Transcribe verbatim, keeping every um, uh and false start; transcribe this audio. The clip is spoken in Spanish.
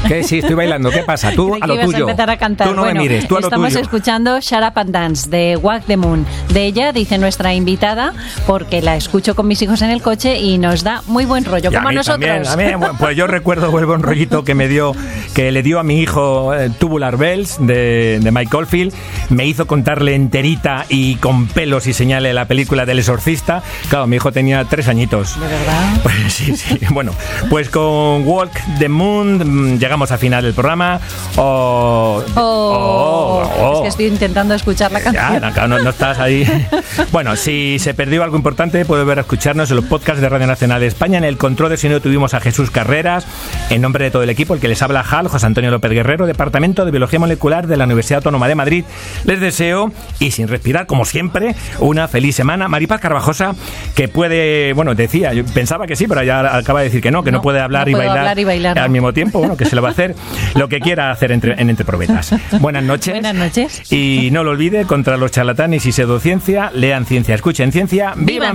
¿Qué? Sí, estoy bailando. ¿Qué pasa? Tú Creí a lo que ibas tuyo. a empezar a cantar. Tú no bueno, me mires, tú a lo tuyo. Estamos escuchando Shut Up and Dance de Walk the Moon. De ella, dice nuestra invitada, porque la escucho con mis hijos en el coche y nos da muy buen rollo, Y a como a mí nosotros. también, a mí, pues yo recuerdo el buen rollito que me dio, que le dio a mi hijo eh, Tubular Bells de, de Mike Oldfield. Me hizo contarle enterita y con pelos y señales la película del exorcista. Claro, mi hijo tenía tres añitos. ¿De verdad? Pues sí, sí. Bueno, pues con Walk the Moon llegamos al final del programa. Oh, Oh, oh, oh. Es que estoy intentando escuchar la canción. Ya, no, no, no estás ahí. Bueno, si se perdió algo importante, puede volver a escucharnos en los podcasts de Radio Nacional de España. En el control de sonido tuvimos a Jesús Carreras. En nombre de todo el equipo, el que les habla, Hal, José Antonio López Guerrero, Departamento de Biología Molecular de la Universidad Autónoma de Madrid. Les deseo, y sin respirar, como siempre, una feliz semana. Maripaz Carvajosa, que puede, bueno, decía, yo pensaba que sí, pero ya acaba de decir que no, que no, no puede hablar, no y, bailar hablar y bailar al no. mismo tiempo. Bueno, que se lo va a hacer lo que quiera hacer entre, en Entre Probetas. Buenas noches. Buenas noches. Y no lo olvide, contra los charlatanes y pseudociencia, lean ciencia, escuchen ciencia, vivan